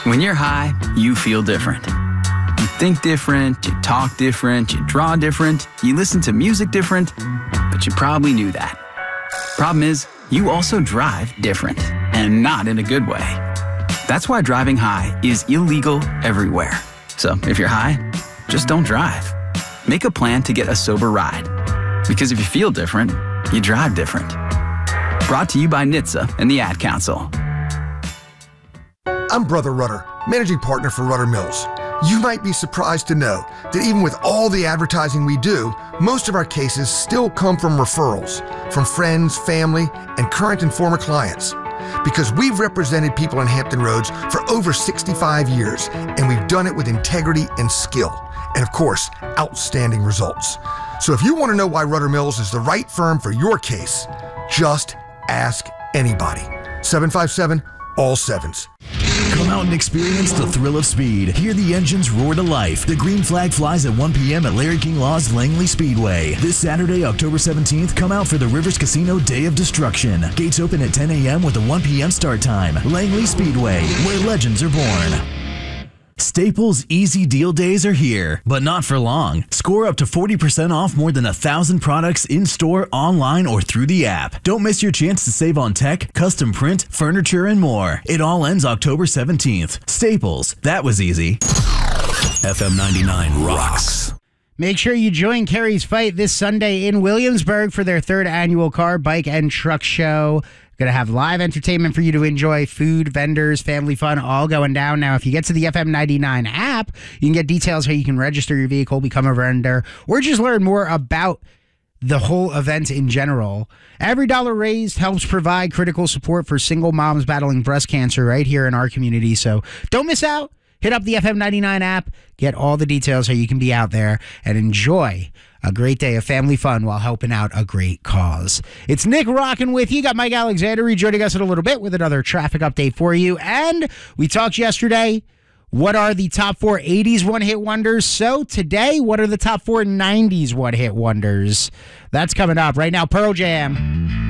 When you're high, you feel different. You think different, you talk different, you draw different, you listen to music different, but you probably knew that. Problem is, you also drive different, and not in a good way. That's why driving high is illegal everywhere. So if you're high, just don't drive. Make a plan to get a sober ride. Because if you feel different, you drive different. Brought to you by NHTSA and the Ad Council. I'm Brother Rudder, managing partner for Rudder Mills. You might be surprised to know that even with all the advertising we do, most of our cases still come from referrals, from friends, family, and current and former clients. Because we've represented people in Hampton Roads for over 65 years, and we've done it with integrity and skill, and of course, outstanding results. So if you want to know why Rudder Mills is the right firm for your case, just ask anybody. 757-ALL-7s. Come out and experience the thrill of speed. Hear the engines roar to life. The green flag flies at 1 p.m. at Larry King Law's Langley Speedway. This Saturday, October 17th, come out for the Rivers Casino Day of Destruction. Gates open at 10 a.m. with a 1 p.m. start time. Langley Speedway, where legends are born. Staples Easy Deal Days are here, but not for long. Score up to 40% off more than 1,000 products in-store, online, or through the app. Don't miss your chance to save on tech, custom print, furniture, and more. It all ends October 17th. Staples, that was easy. FM 99 rocks. Make sure you join Kerry's Fight this Sunday in Williamsburg for their 3rd annual car, bike, and truck show. Going to have live entertainment for you to enjoy, food, vendors, family fun, all going down. Now, if you get to the FM 99 app, you can get details how you can register your vehicle, become a vendor, or just learn more about the whole event in general. Every dollar raised helps provide critical support for single moms battling breast cancer right here in our community. So don't miss out. Hit up the FM 99 app, get all the details how you can be out there and enjoy a great day of family fun while helping out a great cause. It's Nick rocking with you. Got Mike Alexander rejoining us in a little bit with another traffic update for you. And we talked yesterday, what are the top 4 80s one-hit wonders? So today, what are the top 4 90s one-hit wonders? That's coming up right now. Pearl Jam.